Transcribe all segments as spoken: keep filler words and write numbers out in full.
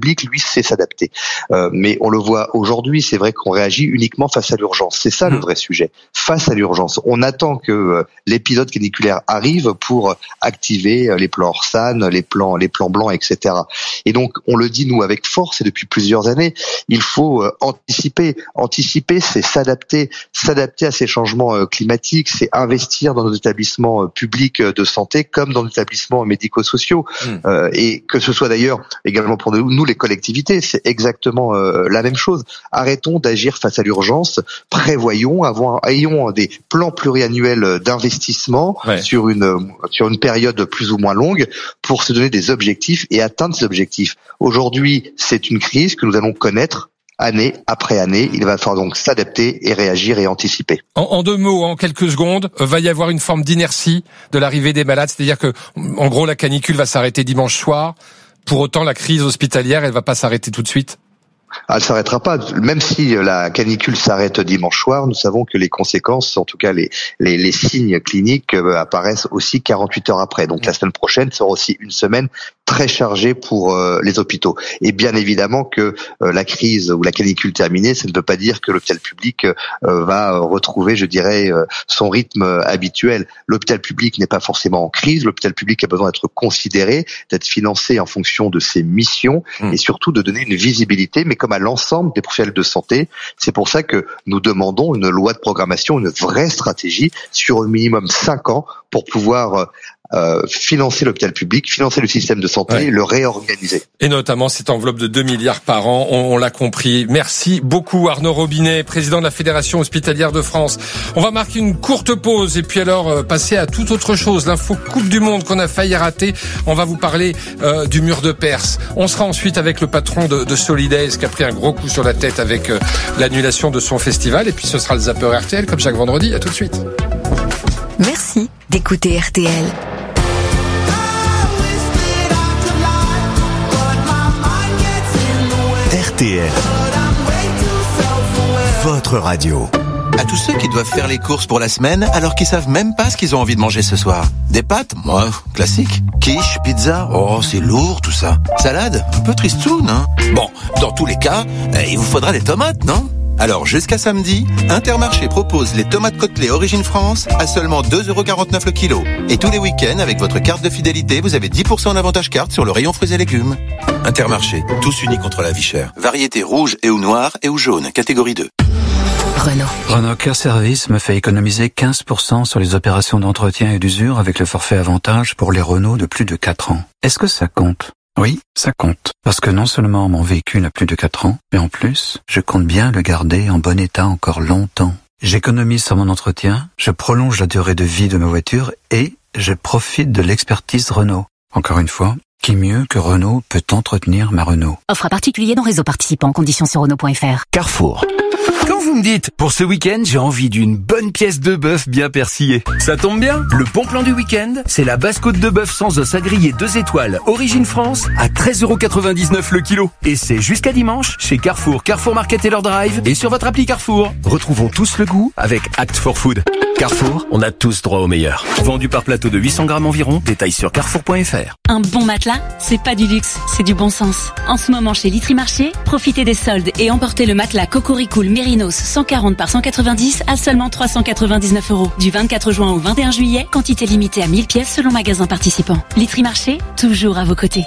public, lui, sait s'adapter. Euh, mais on le voit aujourd'hui, c'est vrai qu'on réagit uniquement face à l'urgence. C'est ça le vrai sujet. Face à l'urgence, on attend que euh, l'épisode caniculaire arrive pour activer euh, les plans Orsan, les plans, les plans blancs, et cetera. Et donc, on le dit nous avec force et depuis plusieurs années, il faut euh, anticiper. Anticiper, c'est s'adapter, s'adapter à ces changements euh, climatiques, c'est investir dans nos établissements euh, publics de santé comme dans nos établissements médico-sociaux. Mmh. Euh, et que ce soit d'ailleurs également pour nous, nous les collectivités, c'est exactement euh, la même chose. Arrêtons d'agir face à l'urgence, prévoyons, avons, ayons des plans pluriannuels d'investissement ouais. sur une sur une période plus ou moins longue pour se donner des objectifs et atteindre ces objectifs. Aujourd'hui, c'est une crise que nous allons connaître année après année. Il va falloir donc s'adapter et réagir et anticiper. En, en deux mots, en quelques secondes, euh, va y avoir une forme d'inertie de l'arrivée des malades, c'est-à-dire que, en gros, la canicule va s'arrêter dimanche soir. Pour autant, la crise hospitalière, elle va pas s'arrêter tout de suite. Elle s'arrêtera pas. Même si la canicule s'arrête dimanche soir, nous savons que les conséquences, en tout cas les les, les signes cliniques, euh, apparaissent aussi quarante-huit heures après. Donc la semaine prochaine sera aussi une semaine très chargée pour euh, les hôpitaux. Et bien évidemment que euh, la crise ou la canicule terminée, ça ne veut pas dire que l'hôpital public euh, va retrouver, je dirais, euh, son rythme habituel. L'hôpital public n'est pas forcément en crise. L'hôpital public a besoin d'être considéré, d'être financé en fonction de ses missions mmh. et surtout de donner une visibilité, mais comme à l'ensemble des professionnels de santé. C'est pour ça que nous demandons une loi de programmation, une vraie stratégie sur au minimum cinq ans pour pouvoir euh, financer l'hôpital public, financer le système de santé, ouais. et le réorganiser. Et notamment cette enveloppe de deux milliards par an, on, on l'a compris. Merci beaucoup Arnaud Robinet, président de la Fédération hospitalière de France. On va marquer une courte pause et puis alors euh, passer à toute autre chose. L'info Coupe du Monde qu'on a failli rater. On va vous parler euh, du mur de Perse. On sera ensuite avec le patron de, de Solidays qui a pris un gros coup sur la tête avec euh, l'annulation de son festival. Et puis ce sera le Zapper R T L comme chaque vendredi. À tout de suite. Merci d'écouter R T L. R T L, votre radio. À tous ceux qui doivent faire les courses pour la semaine alors qu'ils savent même pas ce qu'ils ont envie de manger ce soir. Des pâtes, moi, classique. Quiche, pizza, oh c'est lourd tout ça. Salade, un peu tristoun, hein. Bon, dans tous les cas, il vous faudra des tomates, non ? Alors jusqu'à samedi, Intermarché propose les tomates Côtelets Origine France à seulement deux euros quarante-neuf le kilo. Et tous les week-ends, avec votre carte de fidélité, vous avez dix pour cent d'avantage carte sur le rayon fruits et légumes. Intermarché, tous unis contre la vie chère. Variété rouge et ou noire et ou jaune, catégorie deux. Renault. Renault Care Service me fait économiser quinze pour cent sur les opérations d'entretien et d'usure avec le forfait avantage pour les Renault de plus de quatre ans. Est-ce que ça compte ? Oui, ça compte. Parce que non seulement mon véhicule a plus de quatre ans, mais en plus, je compte bien le garder en bon état encore longtemps. J'économise sur mon entretien, je prolonge la durée de vie de ma voiture et je profite de l'expertise Renault. Encore une fois, qui mieux que Renault peut entretenir ma Renault ? Offre à particulier dans réseau participant, conditions sur Renault point F R. Carrefour. Quand vous me dites, pour ce week-end, j'ai envie d'une bonne pièce de bœuf bien persillée. Ça tombe bien, le bon plan du week-end, c'est la basse côte de bœuf sans os à griller deux étoiles, Origine France, à treize euros quatre-vingt-dix-neuf le kilo. Et c'est jusqu'à dimanche, chez Carrefour, Carrefour Market et leur drive, et sur votre appli Carrefour. Retrouvons tous le goût avec Act for Food. Carrefour, on a tous droit au meilleur. Vendu par plateau de huit cents grammes environ, détail sur carrefour point F R. Un bon matelas, c'est pas du luxe, c'est du bon sens. En ce moment chez Litry Marché, profitez des soldes et emportez le matelas Cocoricool Mérinos cent quarante par cent quatre-vingt-dix à seulement trois cent quatre-vingt-dix-neuf euros. Du vingt-quatre juin au vingt et un juillet, quantité limitée à mille pièces selon magasin participant. Litry Marché, toujours à vos côtés.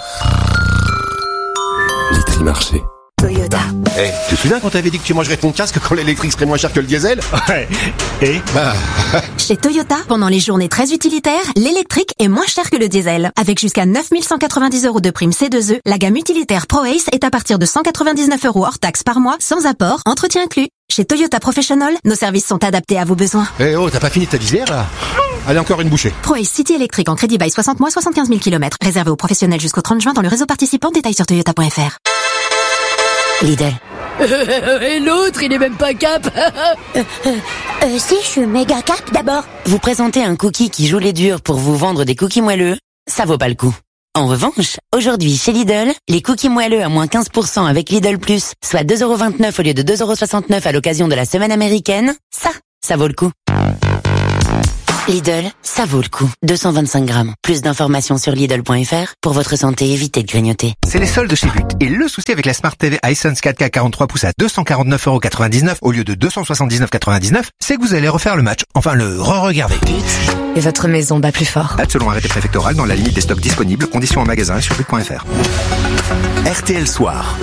Litry Marché. Toyota. Eh, hey, tu te souviens quand t'avais dit que tu mangerais ton casque quand l'électrique serait moins cher que le diesel ? Ouais. Et bah... Chez Toyota, pendant les journées très utilitaires, l'électrique est moins cher que le diesel. Avec jusqu'à neuf mille cent quatre-vingt-dix euros de prime C deux E, la gamme utilitaire ProAce est à partir de cent quatre-vingt-dix-neuf euros hors taxe par mois, sans apport, entretien inclus. Chez Toyota Professional, nos services sont adaptés à vos besoins. Eh hey, oh, t'as pas fini ta lisière là ? Allez, encore une bouchée. ProAce City électrique en crédit bail soixante mois, soixante-quinze mille kilomètres. Réservé aux professionnels jusqu'au trente juin dans le réseau participant. Détail sur toyota point F R. Lidl. Et l'autre, il est même pas cap. euh, euh, euh, si, je suis méga cap d'abord. Vous présentez un cookie qui joue les durs pour vous vendre des cookies moelleux, ça vaut pas le coup. En revanche, aujourd'hui chez Lidl, les cookies moelleux à moins quinze pour cent avec Lidl Plus, soit deux euros vingt-neuf au lieu de deux euros soixante-neuf à l'occasion de la semaine américaine, ça, ça vaut le coup. Lidl, ça vaut le coup. deux cent vingt-cinq grammes. Plus d'informations sur Lidl point F R. Pour votre santé, évitez de grignoter. C'est les soldes chez But. Et le souci avec la Smart T V Hisense quatre K quarante-trois pouces à deux cent quarante-neuf euros quatre-vingt-dix-neuf au lieu de deux cent soixante-dix-neuf euros quatre-vingt-dix-neuf, c'est que vous allez refaire le match. Enfin, le re-regarder. But. Et votre maison bat plus fort. Date selon arrêté préfectoral dans la limite des stocks disponibles. Conditions en magasin et sur but point F R. R T L Soir.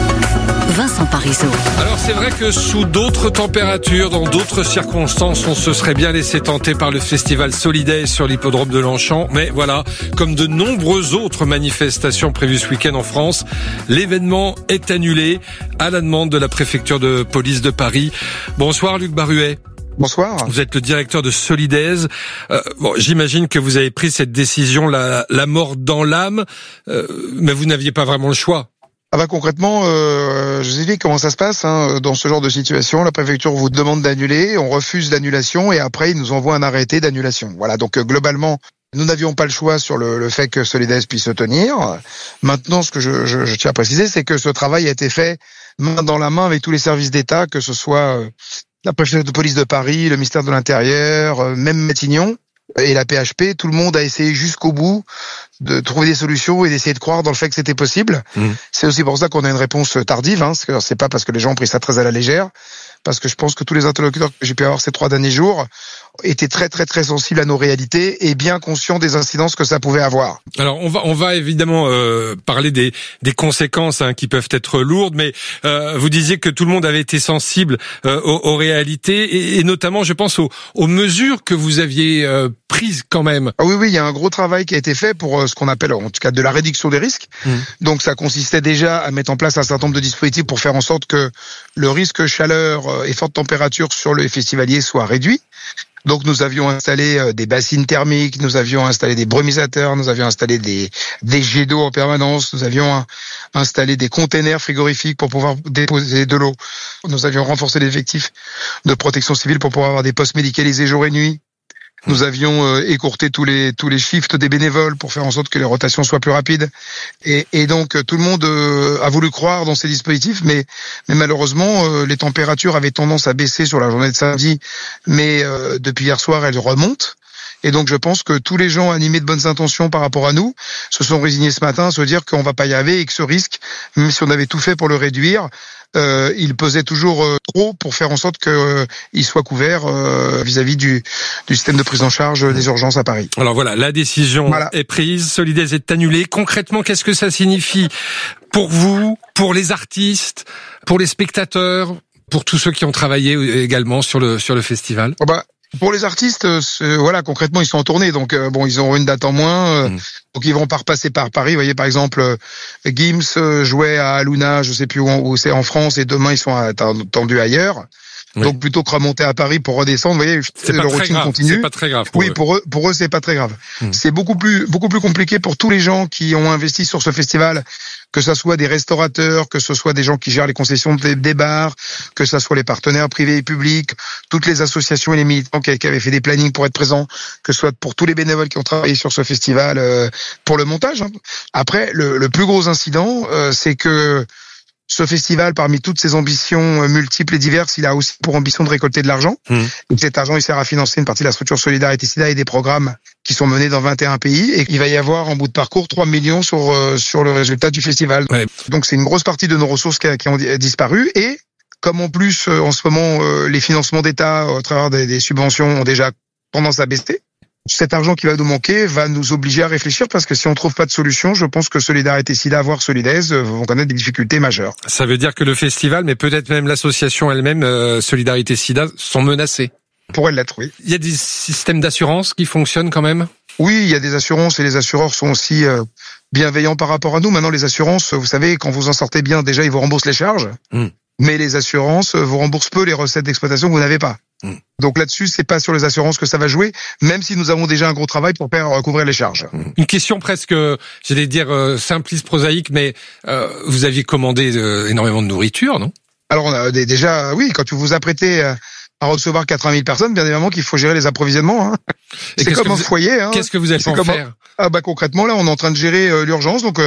Vincent Parisot. Alors c'est vrai que sous d'autres températures, dans d'autres circonstances, on se serait bien laissé tenter par le festival Solidays sur l'hippodrome de Longchamp. Mais voilà, comme de nombreuses autres manifestations prévues ce week-end en France, l'événement est annulé à la demande de la préfecture de police de Paris. Bonsoir Luc Baruet. Bonsoir. Vous êtes le directeur de Solidays. Euh, bon, j'imagine que vous avez pris cette décision la, la mort dans l'âme, euh, mais vous n'aviez pas vraiment le choix. Ah bah concrètement, euh, je vous explique comment ça se passe hein, dans ce genre de situation. La préfecture vous demande d'annuler, on refuse l'annulation et après ils nous envoient un arrêté d'annulation. Voilà, donc euh, globalement, nous n'avions pas le choix sur le, le fait que Solidays puisse se tenir. Maintenant, ce que je, je, je tiens à préciser, c'est que ce travail a été fait main dans la main avec tous les services d'État, que ce soit euh, la préfecture de police de Paris, le ministère de l'Intérieur, euh, même Matignon et la P H P. Tout le monde a essayé jusqu'au bout de trouver des solutions et d'essayer de croire dans le fait que c'était possible. Mmh. C'est aussi pour ça qu'on a une réponse tardive, hein, parce que c'est pas parce que les gens ont pris ça très à la légère, parce que je pense que tous les interlocuteurs que j'ai pu avoir ces trois derniers jours étaient très très très sensibles à nos réalités et bien conscients des incidences que ça pouvait avoir. Alors on va on va évidemment euh, parler des des conséquences hein, qui peuvent être lourdes, mais euh, vous disiez que tout le monde avait été sensible euh, aux, aux réalités et, et notamment je pense aux, aux mesures que vous aviez euh, prises quand même. Ah oui oui, il y a un gros travail qui a été fait pour euh, ce qu'on appelle en tout cas de la réduction des risques. Mmh. Donc ça consistait déjà à mettre en place un certain nombre de dispositifs pour faire en sorte que le risque chaleur et forte température sur le festivalier soit réduit. Donc nous avions installé des bassines thermiques, nous avions installé des brumisateurs, nous avions installé des, des jets d'eau en permanence, nous avions installé des containers frigorifiques pour pouvoir déposer de l'eau. Nous avions renforcé l'effectif de protection civile pour pouvoir avoir des postes médicalisés jour et nuit. Nous avions euh, écourté tous les tous les shifts des bénévoles pour faire en sorte que les rotations soient plus rapides. Et, et donc tout le monde euh, a voulu croire dans ces dispositifs, mais mais malheureusement euh, les températures avaient tendance à baisser sur la journée de samedi, mais euh, depuis hier soir elles remontent. Et donc je pense que tous les gens animés de bonnes intentions par rapport à nous se sont résignés ce matin à se dire qu'on va pas y arriver et que ce risque, même si on avait tout fait pour le réduire, euh, il pesait toujours euh, trop pour faire en sorte qu'il euh, soit couvert euh, vis-à-vis du, du système de prise en charge des urgences à Paris. Alors voilà, la décision voilà. est prise, Solidays est annulée. Concrètement, qu'est-ce que ça signifie pour vous, pour les artistes, pour les spectateurs, pour tous ceux qui ont travaillé également sur le sur le festival? Oh bah. Pour les artistes, voilà, concrètement, ils sont en tournée, donc euh, bon, ils auront une date en moins, euh, mmh. donc ils vont pas repasser par Paris. Vous voyez, par exemple, euh, Gims euh, jouait à Luna, je sais plus où, où c'est en France, et demain ils sont attendus ailleurs. Oui. Donc plutôt que remonter à Paris pour redescendre, vous voyez, c'est leur routine grave. continue. C'est pas très grave. Pour oui, eux. pour eux, pour eux, c'est pas très grave. Mmh. C'est beaucoup plus, beaucoup plus compliqué pour tous les gens qui ont investi sur ce festival, que ce soit des restaurateurs, que ce soit des gens qui gèrent les concessions des, des bars, que ce soit les partenaires privés et publics, toutes les associations et les militants qui, qui avaient fait des plannings pour être présents, que ce soit pour tous les bénévoles qui ont travaillé sur ce festival euh, pour le montage. Hein. Après, le, le plus gros incident, euh, c'est que ce festival, parmi toutes ses ambitions multiples et diverses, il a aussi pour ambition de récolter de l'argent. Mmh. Et cet argent, il sert à financer une partie de la structure Solidarité Sida et des programmes qui sont menés dans vingt et un pays. Et il va y avoir, en bout de parcours, trois millions sur euh, sur le résultat du festival. Ouais. Donc c'est une grosse partie de nos ressources qui, qui ont disparu. Et comme en plus, euh, en ce moment, euh, les financements d'État au travers des, des subventions ont déjà tendance à baisser, cet argent qui va nous manquer va nous obliger à réfléchir parce que si on trouve pas de solution, je pense que Solidarité Sida, voire Solidays, vont connaître des difficultés majeures. Ça veut dire que le festival, mais peut-être même l'association elle-même, euh, Solidarité Sida, sont menacés. Pourrait l'être, oui. Il y a des systèmes d'assurance qui fonctionnent quand même? Oui, il y a des assurances et les assureurs sont aussi euh, bienveillants par rapport à nous. Maintenant, les assurances, vous savez, quand vous en sortez bien, déjà, ils vous remboursent les charges. Mmh. Mais les assurances vous remboursent peu les recettes d'exploitation que vous n'avez pas. Mmh. Donc là-dessus, c'est pas sur les assurances que ça va jouer, même si nous avons déjà un gros travail pour faire couvrir les charges. Une question presque, j'allais dire euh, simpliste, prosaïque, mais euh, vous aviez commandé euh, énormément de nourriture, non? Alors on a déjà, oui, quand vous vous apprêtez à recevoir quatre-vingt mille personnes, bien évidemment qu'il faut gérer les approvisionnements. Hein. C'est comme un vous, foyer. Hein. Qu'est-ce que vous allez en comme faire un, ah bah concrètement là, on est en train de gérer euh, l'urgence, donc. Euh,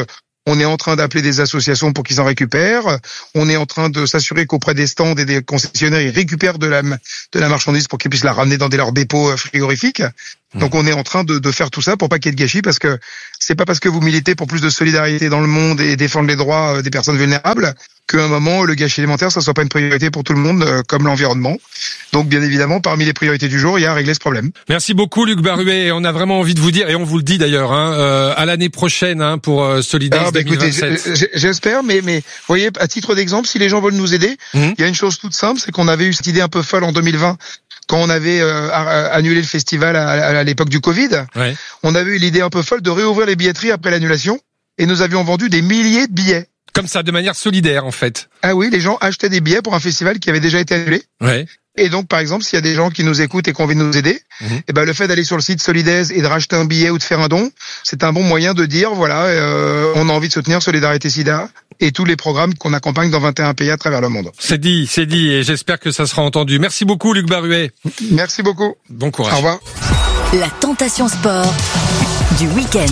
On est en train d'appeler des associations pour qu'ils en récupèrent. On est en train de s'assurer qu'auprès des stands et des concessionnaires, ils récupèrent de la, de la marchandise pour qu'ils puissent la ramener dans des, leurs dépôts frigorifiques. Donc on est en train de, de faire tout ça pour pas qu'il y ait de gâchis, parce que c'est pas parce que vous militez pour plus de solidarité dans le monde et défendre les droits des personnes vulnérables qu'à un moment le gâchis alimentaire ça soit pas une priorité pour tout le monde, comme l'environnement. Donc bien évidemment, parmi les priorités du jour, il y a à régler ce problème. Merci beaucoup Luc Baruet. On a vraiment envie de vous dire, et on vous le dit d'ailleurs, hein, euh, à l'année prochaine hein, pour euh, Solidaire ah, bah, deux mille vingt-sept. Écoutez, j'espère, mais mais vous voyez, à titre d'exemple, si les gens veulent nous aider, mmh. il y a une chose toute simple, c'est qu'on avait eu cette idée un peu folle en deux mille vingt. Quand on avait euh, annulé le festival à, à, à l'époque du Covid, ouais. on avait eu l'idée un peu folle de réouvrir les billetteries après l'annulation, et nous avions vendu des milliers de billets. Comme ça, de manière solidaire, en fait. Ah oui, les gens achetaient des billets pour un festival qui avait déjà été annulé. Ouais. Et donc, par exemple, s'il y a des gens qui nous écoutent et qui ont envie de nous aider, mmh. et ben le fait d'aller sur le site Solidaise et de racheter un billet ou de faire un don, c'est un bon moyen de dire voilà, euh, on a envie de soutenir Solidarité Sida et tous les programmes qu'on accompagne dans vingt et un pays à travers le monde. C'est dit, c'est dit, et j'espère que ça sera entendu. Merci beaucoup, Luc Baruet. Merci beaucoup. Bon courage. Au revoir. La tentation sport du week-end.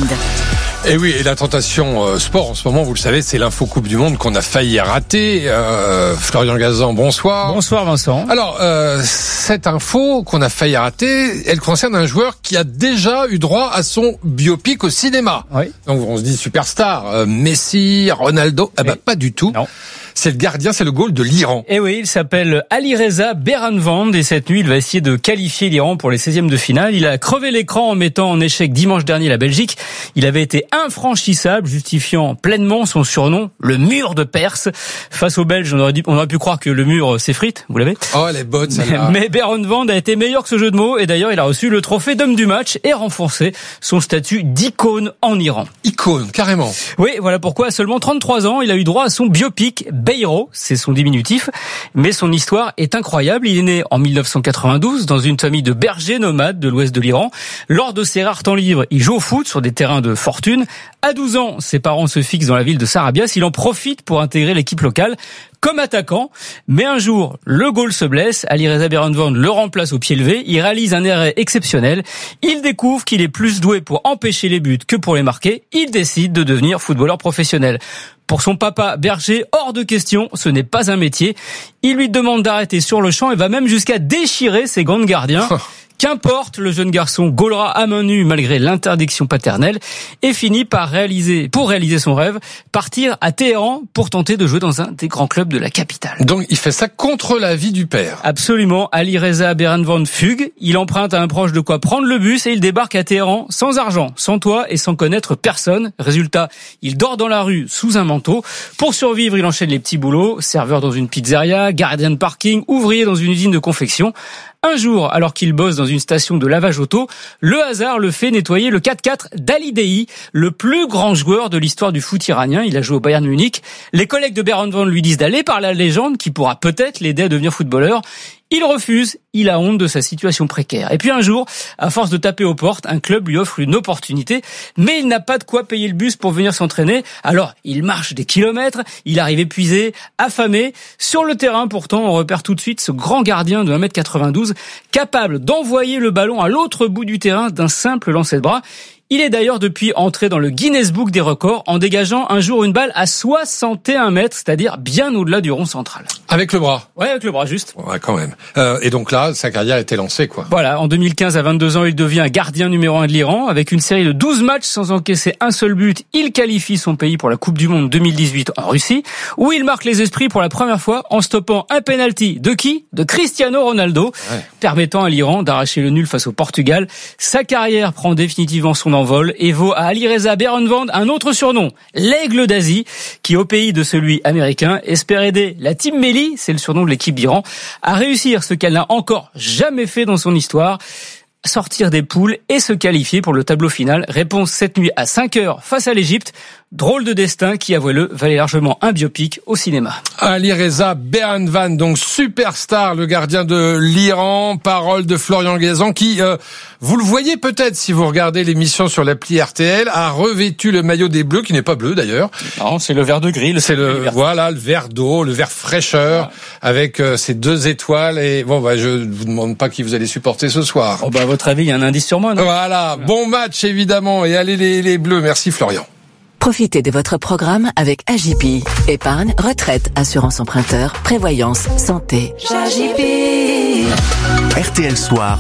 Et oui, et la tentation euh, sport en ce moment, vous le savez, c'est l'info Coupe du Monde qu'on a failli rater. Euh, Florian Gazan, bonsoir. Bonsoir Vincent. Alors, euh, cette info qu'on a failli rater, elle concerne un joueur qui a déjà eu droit à son biopic au cinéma. Oui. Donc on se dit superstar, euh, Messi, Ronaldo, eh ben pas du tout. Non. C'est le gardien, c'est le goal de l'Iran. Et oui, il s'appelle Alireza Behranvand et cette nuit, il va essayer de qualifier l'Iran pour les seizièmes de finale. Il a crevé l'écran en mettant en échec dimanche dernier la Belgique. Il avait été infranchissable, justifiant pleinement son surnom, le mur de Perse. Face aux Belges, on aurait, dit, on aurait pu croire que le mur s'effrite, vous l'avez ? Oh, elle est bonne, celle-là. Mais Behranvand a été meilleur que ce jeu de mots et d'ailleurs, il a reçu le trophée d'homme du match et renforcé son statut d'icône en Iran. Icône, carrément. Oui, voilà pourquoi à seulement trente-trois ans, il a eu droit à son biopic Beiro, c'est son diminutif, mais son histoire est incroyable. Il est né en mille neuf cent quatre-vingt-douze dans une famille de bergers nomades de l'ouest de l'Iran. Lors de ses rares temps libres, il joue au foot sur des terrains de fortune. À douze ans, ses parents se fixent dans la ville de Sarabias. Il en profite pour intégrer l'équipe locale comme attaquant. Mais un jour, le goal se blesse. Alireza Behranvand le remplace au pied levé. Il réalise un arrêt exceptionnel. Il découvre qu'il est plus doué pour empêcher les buts que pour les marquer. Il décide de devenir footballeur professionnel. Pour son papa berger, hors de question, ce n'est pas un métier. Il lui demande d'arrêter sur le champ et va même jusqu'à déchirer ses gants de gardien. Qu'importe, le jeune garçon gaulera à main nue malgré l'interdiction paternelle et finit par réaliser, pour réaliser son rêve, partir à Téhéran pour tenter de jouer dans un des grands clubs de la capitale. Donc il fait ça contre l'avis du père. Absolument. Alireza Behranvand fugue. Il emprunte à un proche de quoi prendre le bus et il débarque à Téhéran sans argent, sans toit et sans connaître personne. Résultat, il dort dans la rue sous un manteau. Pour survivre, il enchaîne les petits boulots, serveur dans une pizzeria, gardien de parking, ouvrier dans une usine de confection. Un jour, alors qu'il bosse dans une station de lavage auto, le hasard le fait nettoyer le quatre-quatre d'Ali Daei, le plus grand joueur de l'histoire du foot iranien. Il a joué au Bayern Munich. Les collègues de Behranvand lui disent d'aller par la légende qui pourra peut-être l'aider à devenir footballeur. Il refuse, il a honte de sa situation précaire. Et puis un jour, à force de taper aux portes, un club lui offre une opportunité, mais il n'a pas de quoi payer le bus pour venir s'entraîner. Alors, il marche des kilomètres, il arrive épuisé, affamé. Sur le terrain, pourtant, on repère tout de suite ce grand gardien de un mètre quatre-vingt-douze, capable d'envoyer le ballon à l'autre bout du terrain d'un simple lancer de bras. Il est d'ailleurs depuis entré dans le Guinness Book des records en dégageant un jour une balle à soixante et un mètres, c'est-à-dire bien au-delà du rond central. Avec le bras. Ouais, avec le bras, juste. Ouais, quand même. Euh, et donc là, sa carrière était lancée, quoi. Voilà, en deux mille quinze, à vingt-deux ans, il devient gardien numéro un de l'Iran. Avec une série de douze matchs sans encaisser un seul but, il qualifie son pays pour la Coupe du Monde deux mille dix-huit en Russie, où il marque les esprits pour la première fois en stoppant un penalty de qui ? De Cristiano Ronaldo, ouais. permettant à l'Iran d'arracher le nul face au Portugal. Sa carrière prend définitivement son envol et vaut à Alireza Behranvand un autre surnom, l'Aigle d'Asie, qui au pays de celui américain espère aider la Team Melli, c'est le surnom de l'équipe d'Iran, à réussir ce qu'elle n'a encore jamais fait dans son histoire, sortir des poules et se qualifier pour le tableau final. Réponse cette nuit à cinq heures face à l'Égypte. Drôle de destin qui, avouez-le, valait largement un biopic au cinéma. Alireza Behranvand, donc superstar, le gardien de l'Iran, parole de Florian Gazan qui, euh, vous le voyez peut-être si vous regardez l'émission sur l'appli R T L, a revêtu le maillot des Bleus, qui n'est pas bleu d'ailleurs. Non, c'est le vert de gris. C'est le, voilà, le vert d'eau, le vert fraîcheur, voilà. Avec euh, ces deux étoiles. Et bon, bah, je ne vous demande pas qui vous allez supporter ce soir. Oh, bah, à votre avis, il y a un indice sur moi, non ? Voilà, bon match évidemment, et allez les, les Bleus. Merci Florian. Profitez de votre programme avec A J P. Épargne, retraite, assurance emprunteur, prévoyance, santé. A J P. R T L Soir.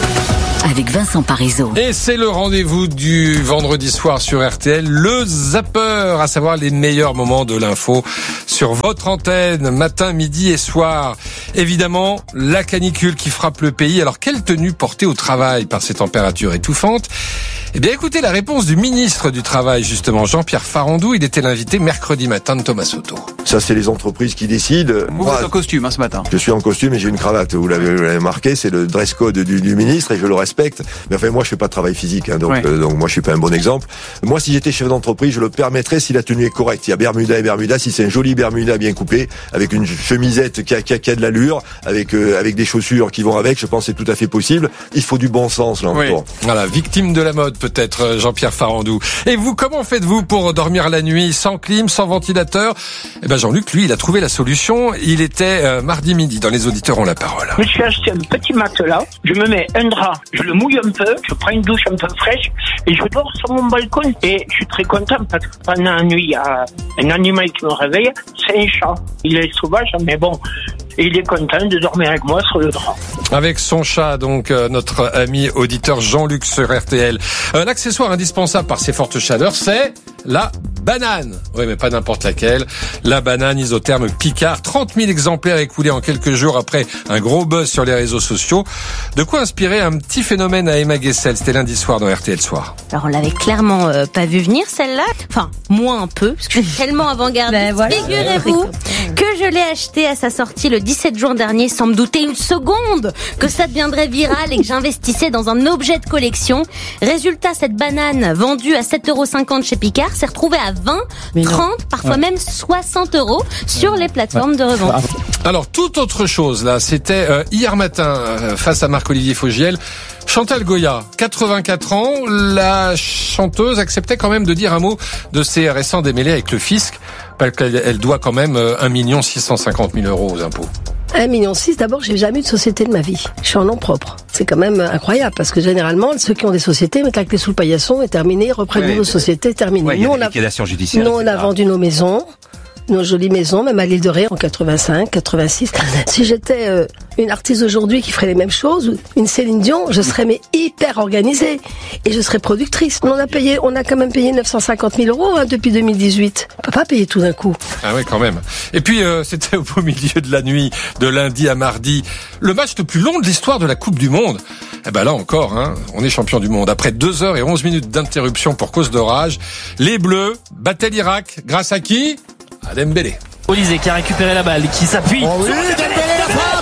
Avec Vincent Parisot. Et c'est le rendez-vous du vendredi soir sur R T L, le Zapper, à savoir les meilleurs moments de l'info sur votre antenne, matin, midi et soir. Évidemment, la canicule qui frappe le pays. Alors, quelle tenue porter au travail par ces températures étouffantes ? Eh bien, écoutez la réponse du ministre du Travail, justement, Jean-Pierre Farandou. Il était l'invité mercredi matin de Thomas Soto. Ça, c'est les entreprises qui décident. Vous Moi, êtes en costume hein, ce matin. Je suis en costume et j'ai une cravate. Vous l'avez, vous l'avez marqué, c'est le dress code du, du ministre et je le respecte. Mais enfin, moi, je fais pas de travail physique, hein, donc, ouais. euh, donc moi, je suis pas un bon exemple. Moi, si j'étais chef d'entreprise, je le permettrais si la tenue est correcte. Il y a Bermuda et Bermuda. Si c'est un joli Bermuda bien coupé, avec une chemisette qui a, qui a, qui a de l'allure, avec euh, avec des chaussures qui vont avec, je pense que c'est tout à fait possible. Il faut du bon sens là oui. encore. Voilà, victime de la mode peut-être, Jean-Pierre Farandou. Et vous, comment faites-vous pour dormir la nuit sans clim, sans ventilateur ? Eh ben Jean-Luc, lui, il a trouvé la solution. Il était euh, mardi midi. Dans Les Auditeurs ont la parole. Je me suis acheté un petit matelas. Je me mets un drap, je le mouille un peu, je prends une douche un peu fraîche et je dors sur mon balcon. Et je suis très content parce que pendant la nuit, il y a un animal qui me réveille. C'est un chat. Il est sauvage, mais bon. Et il est content de dormir avec moi sur le drap. Avec son chat, donc, euh, notre ami auditeur Jean-Luc sur R T L. Euh, l'accessoire indispensable par ces fortes chaleurs, c'est la banane. Oui, mais pas n'importe laquelle. La banane isotherme Picard. trente mille exemplaires écoulés en quelques jours après un gros buzz sur les réseaux sociaux. De quoi inspirer un petit phénomène à Emma Guessel. C'était lundi soir dans R T L Soir. Alors, on l'avait clairement euh, pas vu venir, celle-là. Enfin, moins un peu, parce que je suis tellement avant-gardiste. Ben voilà. Figurez-vous que je l'ai acheté à sa sortie le dix-sept juin dernier, sans me douter une seconde que ça deviendrait viral et que j'investissais dans un objet de collection. Résultat, cette banane vendue à sept euros cinquante chez Picard s'est retrouvée à vingt, trente, parfois ouais. même soixante euros sur les plateformes ouais. de revente. Alors, toute autre chose, là, c'était euh, hier matin, euh, face à Marc-Olivier Fogiel, Chantal Goya, quatre-vingt-quatre ans, la chanteuse acceptait quand même de dire un mot de ses récents démêlés avec le fisc, parce qu'elle doit quand même un million six cent cinquante mille euros aux impôts. un million six, d'abord, j'ai jamais eu de société de ma vie. Je suis en nom propre. C'est quand même incroyable, parce que généralement, ceux qui ont des sociétés mettent la clé sous le paillasson et terminé, reprennent ouais, nos sociétés, terminé. Ouais, nous, on a, judiciaire, nous, on a vendu nos maisons, nos jolies maisons, même à l'île de Ré en quatre-vingt-cinq, quatre-vingt-six. Si j'étais euh, une artiste aujourd'hui qui ferait les mêmes choses, une Céline Dion, je serais mais hyper organisée et je serais productrice. On a payé, on a quand même payé neuf cent cinquante mille euros hein, depuis deux mille dix-huit. On peut pas payer tout d'un coup. Ah ouais, quand même. Et puis euh, c'était au beau milieu de la nuit, de lundi à mardi, le match le plus long de l'histoire de la Coupe du Monde. Eh ben là encore, hein, on est champion du monde. Après deux heures et onze minutes d'interruption pour cause d'orage, les Bleus battaient l'Irak grâce à qui ? À Dembélé. Olysée qui a récupéré la balle, qui s'appuie. Oh oui, Dembélé la frappe.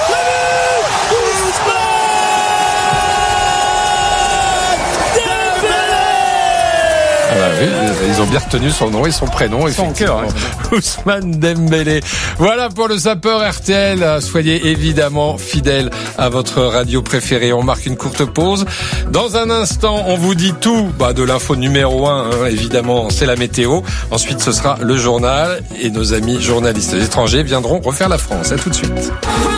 Ah bah oui, ils ont bien retenu son nom et son prénom. Son cœur. Hein. Ousmane Dembélé. Voilà pour le Zapper R T L. Soyez évidemment fidèles à votre radio préférée. On marque une courte pause. Dans un instant, on vous dit tout bah, de l'info numéro un. Hein, évidemment, c'est la météo. Ensuite, ce sera le journal. Et nos amis journalistes étrangers viendront refaire la France. À tout de suite.